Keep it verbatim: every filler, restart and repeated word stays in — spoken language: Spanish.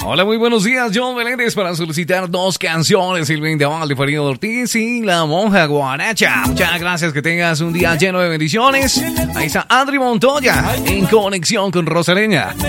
Hola, muy buenos días, John Meléndez, para solicitar dos canciones, el Vendaval de Farid Ortiz y La Monja Guaracha. Muchas gracias, que tengas un día lleno de bendiciones. Ahí está Adri Montoya, en conexión con Rosaleña.